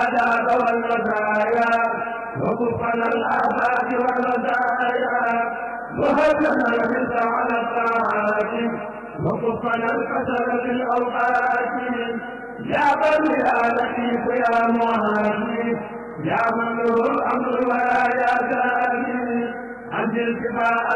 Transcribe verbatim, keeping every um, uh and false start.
الآداب والمزايا وكفنا الآفات والمزايا وهبنا الحرص على الطاعات وكفنا الكسل في الأوقات يا بر يا لطيف يا معافي يا من له الأمر ولا يا زاني أنزل شفاء